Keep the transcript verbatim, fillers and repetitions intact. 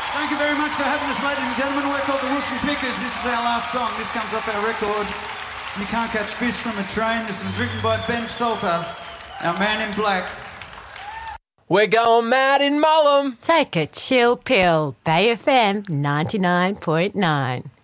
Thank you very much for having us, ladies and gentlemen. We're called the Wilson Pickers. This is our last song. This comes off our record, You Can't Catch Fish from a Train. This is written by Ben Salter, our man in black. We're going mad in Mullum. Take a chill pill. Bay F M ninety-nine point nine.